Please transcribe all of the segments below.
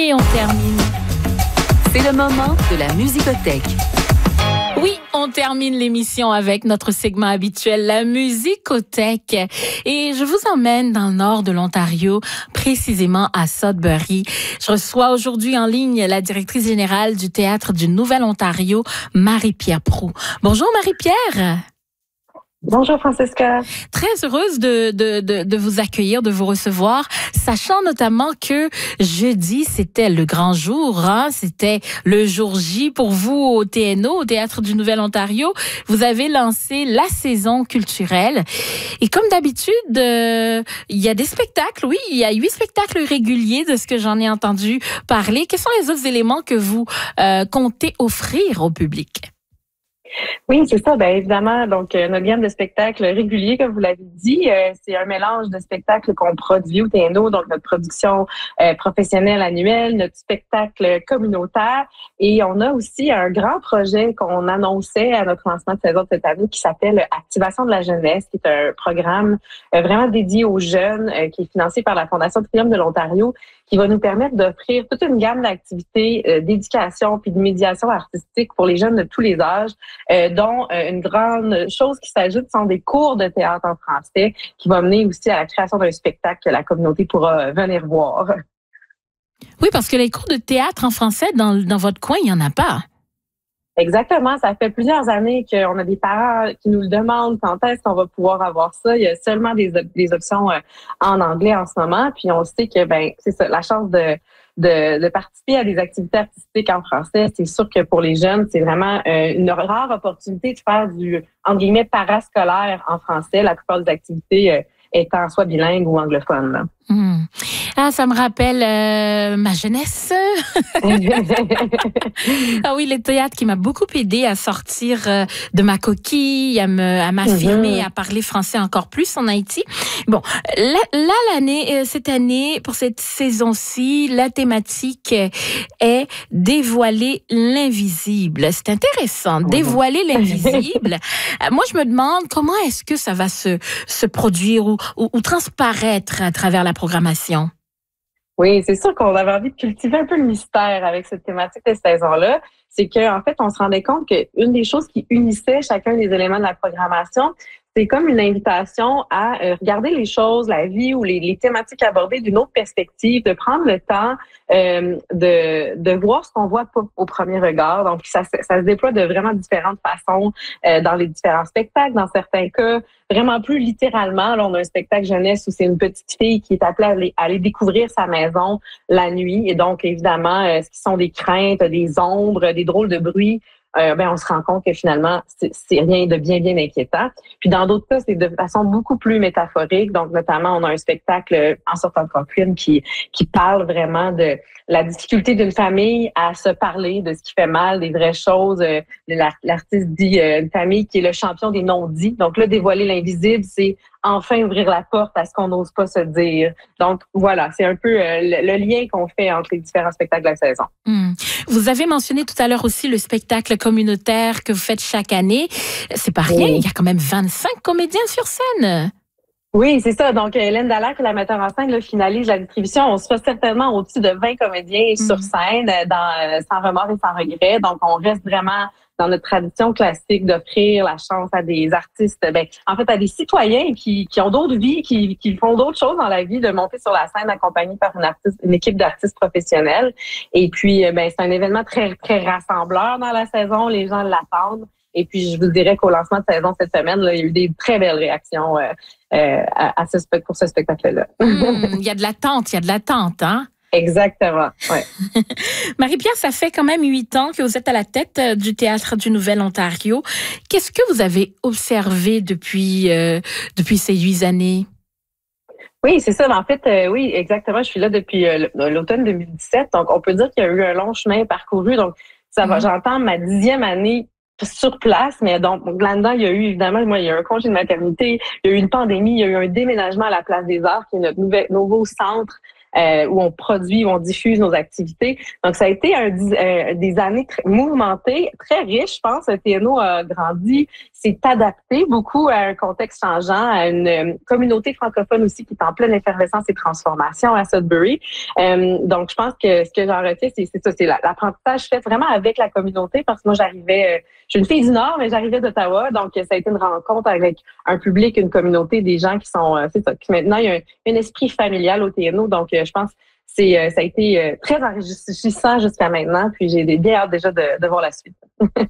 Et on termine. C'est le moment de la musicothèque. Oui, on termine l'émission avec notre segment habituel, la musicothèque. Et je vous emmène dans le nord de l'Ontario, précisément à Sudbury. Je reçois aujourd'hui en ligne la directrice générale du Théâtre du Nouvel-Ontario, Marie-Pierre Proulx. Bonjour Marie-Pierre. Bonjour Francesca. Très heureuse de vous accueillir, de vous recevoir, sachant notamment que jeudi, c'était le grand jour, hein? C'était le jour J pour vous au TNO, au Théâtre du Nouvel-Ontario. Vous avez lancé la saison culturelle. Et comme d'habitude, il y a des spectacles, oui, il y a 8 spectacles réguliers de ce que j'en ai entendu parler. Quels sont les autres éléments que vous comptez offrir au public? Oui, c'est ça. Bien évidemment, donc notre gamme de spectacles réguliers, comme vous l'avez dit, c'est un mélange de spectacles qu'on produit au TNO, donc notre production professionnelle annuelle, notre spectacle communautaire, et on a aussi un grand projet qu'on annonçait à notre lancement de saison de cette année qui s'appelle Activation de la jeunesse, qui est un programme vraiment dédié aux jeunes, qui est financé par la Fondation Triumph de l'Ontario, qui va nous permettre d'offrir toute une gamme d'activités d'éducation puis de médiation artistique pour les jeunes de tous les âges, dont une grande chose qui s'ajoute sont des cours de théâtre en français qui va mener aussi à la création d'un spectacle que la communauté pourra venir voir. Oui, parce que les cours de théâtre en français, dans votre coin, il n'y en a pas. Exactement. Ça fait plusieurs années qu'on a des parents qui nous le demandent quand est-ce qu'on va pouvoir avoir ça. Il y a seulement des options en anglais en ce moment. Puis on sait que c'est ça, la chance de participer à des activités artistiques en français, c'est sûr que pour les jeunes, c'est vraiment une rare opportunité de faire du, entre guillemets, parascolaire en français. La plupart des activités étant soit bilingues ou anglophones. Là. Ah, ça me rappelle ma jeunesse. Ah oui, le théâtre qui m'a beaucoup aidé à sortir de ma coquille, à m'affirmer, à parler français encore plus en Haïti. Bon, cette année, pour cette saison-ci, la thématique est dévoiler l'invisible. C'est intéressant, dévoiler l'invisible. Moi, je me demande comment est-ce que ça va se produire ou transparaître à travers la programmation. Oui, c'est sûr qu'on avait envie de cultiver un peu le mystère avec cette thématique de cette saison-là. C'est qu'en fait, on se rendait compte qu'une des choses qui unissait chacun des éléments de la programmation, c'est comme une invitation à regarder les choses, la vie ou les thématiques abordées d'une autre perspective, de prendre le temps de voir ce qu'on voit pas au premier regard. Donc, ça se déploie de vraiment différentes façons dans les différents spectacles. Dans certains cas, vraiment plus littéralement. Là, on a un spectacle jeunesse où c'est une petite fille qui est appelée à aller découvrir sa maison la nuit. Et donc, évidemment, ce qui sont des craintes, des ombres, des drôles de bruits, on se rend compte que finalement, c'est rien de bien inquiétant. Puis dans d'autres cas, c'est de façon beaucoup plus métaphorique. Donc, notamment, on a un spectacle en sortant de Cochrane qui parle vraiment de la difficulté d'une famille à se parler de ce qui fait mal, des vraies choses. L'artiste dit une famille qui est le champion des non-dits. Donc là, dévoiler l'invisible, c'est enfin ouvrir la porte à ce qu'on n'ose pas se dire. Donc voilà, c'est un peu le lien qu'on fait entre les différents spectacles de la saison. Vous avez mentionné tout à l'heure aussi le spectacle communautaire que vous faites chaque année. C'est pas rien, il y a quand même 25 comédiens sur scène. Oui, c'est ça. Donc, Hélène Dallaire, la metteur en scène, là, finalise la distribution. On sera certainement au-dessus de 20 comédiens sur scène, dans Sans remords et sans regret. Donc, on reste vraiment dans notre tradition classique d'offrir la chance à des artistes, en fait, à des citoyens qui ont d'autres vies, qui font d'autres choses dans la vie, de monter sur la scène accompagnés par une équipe d'artistes professionnels. Et puis, c'est un événement très, très rassembleur dans la saison. Les gens l'attendent. Et puis, je vous dirais qu'au lancement de saison cette semaine, là, il y a eu des très belles réactions pour ce spectacle-là. Il y a de l'attente, hein? Exactement, ouais. Marie-Pierre, ça fait quand même 8 ans que vous êtes à la tête du Théâtre du Nouvel-Ontario. Qu'est-ce que vous avez observé depuis ces 8 années? Oui, c'est ça. En fait, oui, exactement. Je suis là depuis l'automne 2017. Donc, on peut dire qu'il y a eu un long chemin parcouru. Donc, j'entends ma 10e année sur place, mais donc là-dedans, il y a eu évidemment, il y a eu un congé de maternité, il y a eu une pandémie, il y a eu un déménagement à la Place des Arts, qui est notre nouveau centre où on produit, où on diffuse nos activités. Donc, ça a été des années mouvementées, très riches, je pense. Le TNO a grandi, s'est adapté beaucoup à un contexte changeant, à une communauté francophone aussi qui est en pleine effervescence et transformation à Sudbury. Donc, je pense que ce que j'en retiens, c'est ça, c'est l'apprentissage fait vraiment avec la communauté, parce que moi, je suis une fille du Nord, mais j'arrivais d'Ottawa, donc ça a été une rencontre avec un public, une communauté, des gens qui sont, c'est ça, qui maintenant, il y a un esprit familial au TNO, donc je pense ça a été très enrichissant jusqu'à maintenant, puis j'ai bien hâte déjà de voir la suite.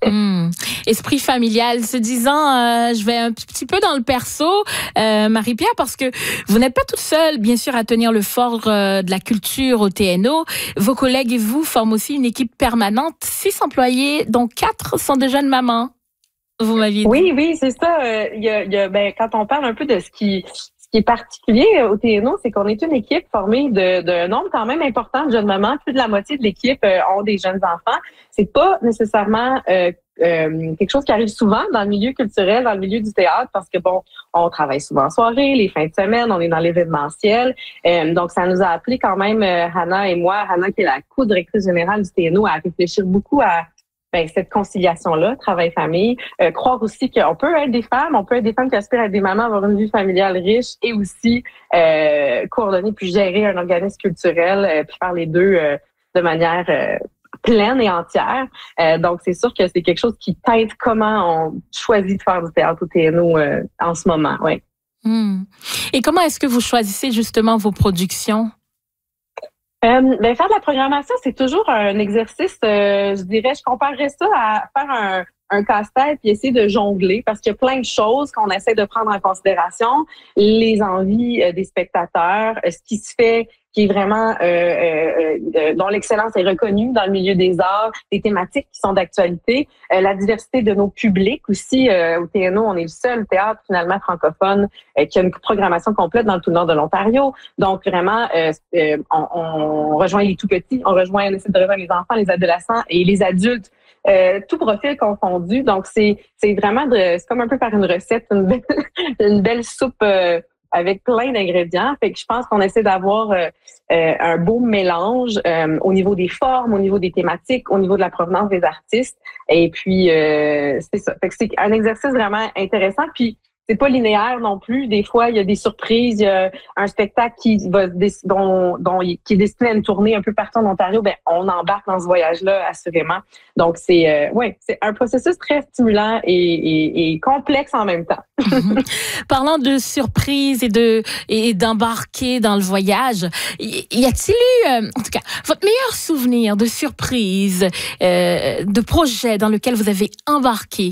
Esprit familial, se disant, je vais un petit peu dans le perso, Marie-Pierre, parce que vous n'êtes pas toute seule, bien sûr, à tenir le fort de la culture au TNO. Vos collègues et vous forment aussi une équipe permanente, 6 employés, dont 4 sont de jeunes mamans. Vous m'aviez dit. Oui, c'est ça. Quand on parle un peu de ce qui est particulier au TNO, c'est qu'on est une équipe formée d'un nombre quand même important de jeunes mamans. Plus de la moitié de l'équipe ont des jeunes enfants. C'est pas nécessairement quelque chose qui arrive souvent dans le milieu culturel, dans le milieu du théâtre, parce que on travaille souvent en soirée, les fins de semaine, on est dans l'événementiel. Donc, ça nous a appelé quand même, Hannah et moi, Hannah qui est la co-directrice générale du TNO, à réfléchir beaucoup à cette conciliation-là, travail-famille. Croire aussi qu'on peut être des femmes, qui aspirent à être des mamans, avoir une vie familiale riche et aussi coordonner puis gérer un organisme culturel, puis faire les deux de manière pleine et entière. Donc, c'est sûr que c'est quelque chose qui teinte comment on choisit de faire du théâtre au TNO en ce moment. Ouais. Et comment est-ce que vous choisissez justement vos productions? Faire de la programmation, c'est toujours un exercice, je dirais, je comparerais ça à faire un casse-tête puis essayer de jongler, parce qu'il y a plein de choses qu'on essaie de prendre en considération, les envies des spectateurs, ce qui se fait, qui est vraiment dont l'excellence est reconnue dans le milieu des arts, des thématiques qui sont d'actualité, la diversité de nos publics aussi. Au TNO, on est le seul théâtre finalement francophone qui a une programmation complète dans le tout nord de l'Ontario. Donc vraiment, on rejoint les tout petits, on essaie de rejoindre les enfants, les adolescents et les adultes. Tout profil confondu. Donc, c'est vraiment c'est comme un peu faire une recette, une belle soupe avec plein d'ingrédients. Fait que je pense qu'on essaie d'avoir un beau mélange au niveau des formes, au niveau des thématiques, au niveau de la provenance des artistes. Et puis, c'est ça. Fait que c'est un exercice vraiment intéressant. Puis, c'est pas linéaire non plus. Des fois, il y a des surprises. Il y a un spectacle qui est destiné à une tournée un peu partout en Ontario. On embarque dans ce voyage-là, assurément. Donc, c'est un processus très stimulant et complexe en même temps. Parlant de surprises et d'embarquer dans le voyage, y a-t-il eu, en tout cas, votre meilleur souvenir de surprise, de projet dans lequel vous avez embarqué?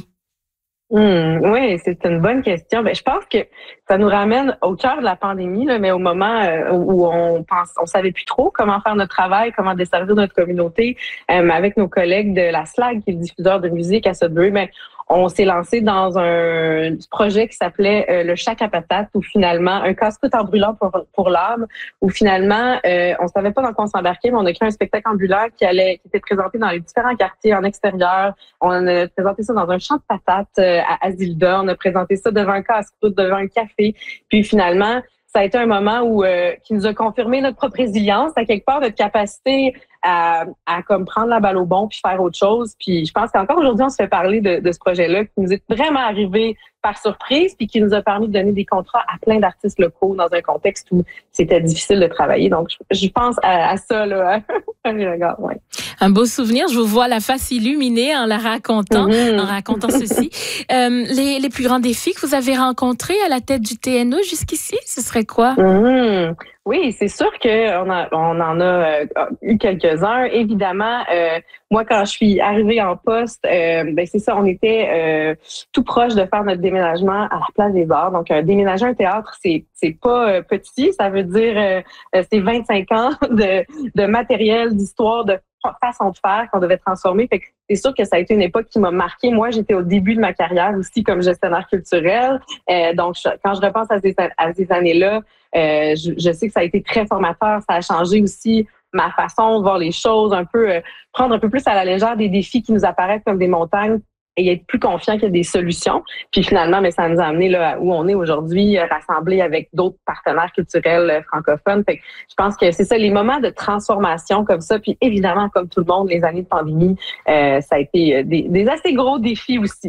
Oui, c'est une bonne question. Je pense que ça nous ramène au cœur de la pandémie, là, mais au moment où on savait plus trop comment faire notre travail, comment desservir notre communauté, avec nos collègues de la SLAG, qui est le diffuseur de musique à Sudbury. On s'est lancé dans un projet qui s'appelait le Shack à patates, où finalement, un casse-croûte ambulant pour l'âme, où finalement, on savait pas dans quoi on s'embarquait, mais on a créé un spectacle ambulant qui était présenté dans les différents quartiers en extérieur. On a présenté ça dans un champ de patates à Asilda. On a présenté ça devant un casse-croûte, devant un café. Puis finalement, ça a été un moment qui nous a confirmé notre propre résilience, à quelque part notre capacité à comme prendre la balle au bon puis faire autre chose. Puis je pense qu'encore aujourd'hui, on se fait parler de ce projet-là qui nous est vraiment arrivé par surprise puis qui nous a permis de donner des contrats à plein d'artistes locaux dans un contexte où c'était difficile de travailler. Donc, je pense à ça, là. Ouais. Un beau souvenir. Je vous vois la face illuminée en la racontant, en racontant ceci. Les plus grands défis que vous avez rencontrés à la tête du TNO jusqu'ici, ce serait quoi? Oui, c'est sûr qu'on en a eu quelques-uns. Évidemment, moi, quand je suis arrivée en poste, c'est ça, on était tout proche de faire notre déménagement à la Place des Arts. Donc, déménager un théâtre, c'est pas petit. Ça veut dire c'est 25 ans de matériel, d'histoire, de façon de faire qu'on devait transformer. Fait que c'est sûr que ça a été une époque qui m'a marquée. Moi, j'étais au début de ma carrière aussi comme gestionnaire culturel. Donc, quand je repense à ces années-là, je sais que ça a été très formateur. Ça a changé aussi ma façon de voir les choses, un peu prendre un peu plus à la légère des défis qui nous apparaissent comme des montagnes et être plus confiant qu'il y a des solutions. Puis finalement, mais ça nous a amené là où on est aujourd'hui, rassemblés avec d'autres partenaires culturels francophones. Fait que je pense que c'est ça, les moments de transformation comme ça. Puis évidemment, comme tout le monde, les années de pandémie, ça a été des assez gros défis aussi.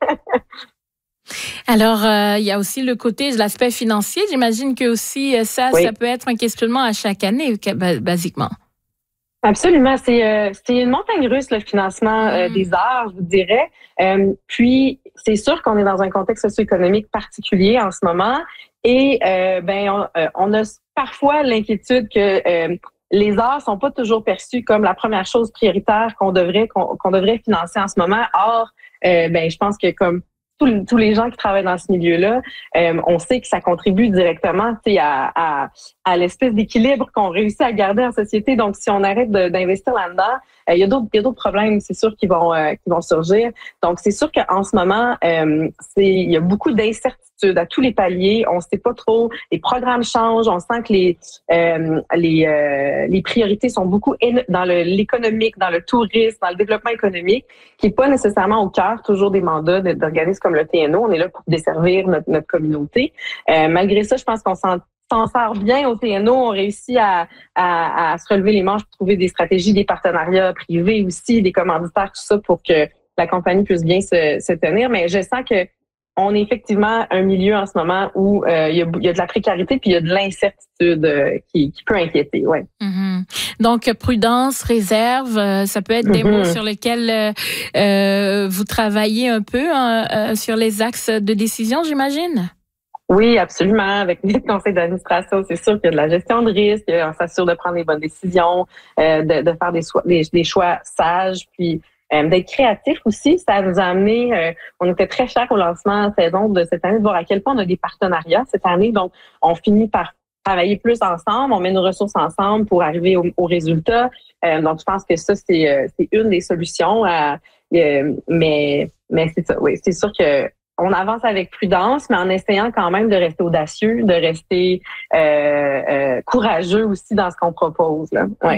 Alors, il y a aussi le côté de l'aspect financier. J'imagine que aussi ça peut être un questionnement à chaque année, basiquement. Absolument. C'est une montagne russe, le financement des arts, je vous dirais. Puis, c'est sûr qu'on est dans un contexte socio-économique particulier en ce moment. Et on a parfois l'inquiétude que les arts sont pas toujours perçus comme la première chose prioritaire qu'on devrait financer en ce moment. Or, je pense que comme tous les gens qui travaillent dans ce milieu-là, on sait que ça contribue directement à l'espèce d'équilibre qu'on réussit à garder en société. Donc, si on arrête d'investir là-dedans, il y a d'autres problèmes, c'est sûr, qui vont surgir. Donc, c'est sûr qu'en ce moment, il y a beaucoup d'incertitudes à tous les paliers. On ne sait pas trop. Les programmes changent. On sent que les priorités sont beaucoup dans l'économique, dans le tourisme, dans le développement économique, qui n'est pas nécessairement au cœur toujours des mandats d'organismes comme le TNO. On est là pour desservir notre communauté. Malgré ça, je pense qu'on s'en sort bien au TNO. On réussit à se relever les manches pour trouver des stratégies, des partenariats privés aussi, des commanditaires, tout ça pour que la compagnie puisse bien se tenir. Mais je sens que on est effectivement un milieu en ce moment où il y a de la précarité puis il y a de l'incertitude qui peut inquiéter. Ouais. Mm-hmm. Donc, prudence, réserve, ça peut être des mots sur lesquels vous travaillez un peu sur les axes de décision, j'imagine? Oui, absolument. Avec les conseils d'administration, c'est sûr qu'il y a de la gestion de risque, on s'assure de prendre les bonnes décisions, de faire des choix sages, puis d'être créatif aussi. Ça nous a amené, on était très fiers au lancement de saison de cette année de voir à quel point on a des partenariats cette année. Donc, on finit par travailler plus ensemble, on met nos ressources ensemble pour arriver au résultat. Donc, je pense que ça, c'est une des solutions. Mais c'est ça, oui, c'est sûr que on avance avec prudence, mais en essayant quand même de rester audacieux, de rester courageux aussi dans ce qu'on propose. Là. Ouais.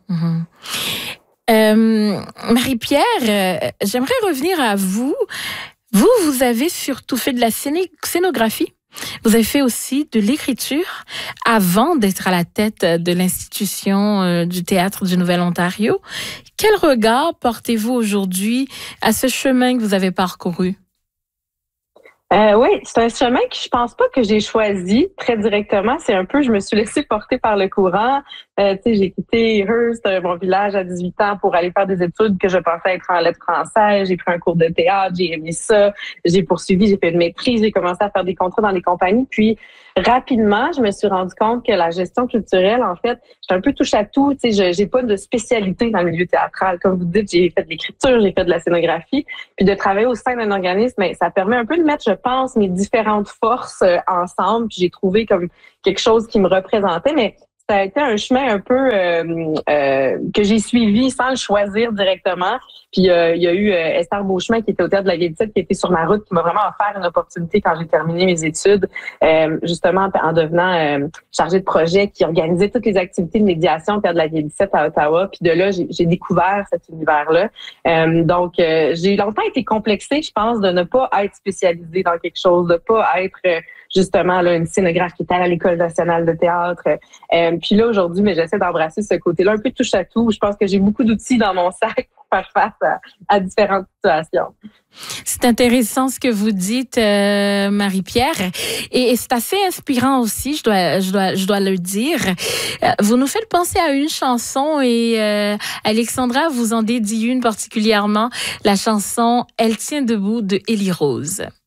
Marie-Pierre, j'aimerais revenir à vous. Vous avez surtout fait de la scénographie. Vous avez fait aussi de l'écriture avant d'être à la tête de l'institution du Théâtre du Nouvel-Ontario. Quel regard portez-vous aujourd'hui à ce chemin que vous avez parcouru? Oui, c'est un chemin que je pense pas que j'ai choisi très directement. C'est un peu, je me suis laissée porter par le courant. J'ai quitté Hearst, mon village, à 18 ans pour aller faire des études que je pensais être en lettres françaises. J'ai pris un cours de théâtre, j'ai aimé ça. J'ai poursuivi, j'ai fait une maîtrise, j'ai commencé à faire des contrats dans des compagnies. Puis, rapidement, je me suis rendu compte que la gestion culturelle, en fait, j'étais un peu touche à tout. J'ai pas de spécialité dans le milieu théâtral. Comme vous dites, j'ai fait de l'écriture, j'ai fait de la scénographie. Puis de travailler au sein d'un organisme, ça permet un peu de mettre, je pense, mes différentes forces ensemble. Puis j'ai trouvé comme quelque chose qui me représentait. Mais ça a été un chemin un peu que j'ai suivi sans le choisir directement. Puis il y a eu Esther Beauchemin qui était au Théâtre de la Vieille-Petite, qui était sur ma route, qui m'a vraiment offert une opportunité quand j'ai terminé mes études, justement en devenant chargée de projet qui organisait toutes les activités de médiation au Théâtre de la Vieille-Petite à Ottawa. Puis de là, j'ai découvert cet univers-là. Donc, j'ai longtemps été complexée, je pense, de ne pas être spécialisée dans quelque chose, de pas être justement là une scénographe qui était à l'École nationale de théâtre. Puis là, aujourd'hui, mais j'essaie d'embrasser ce côté-là un peu touche à tout. Je pense que j'ai beaucoup d'outils dans mon sac pour faire face à différentes situations. C'est intéressant ce que vous dites, Marie-Pierre, et c'est assez inspirant aussi, je dois le dire. Vous nous faites penser à une chanson et Alexandra vous en dédie une particulièrement, la chanson « Elle tient debout » de Élie Rose.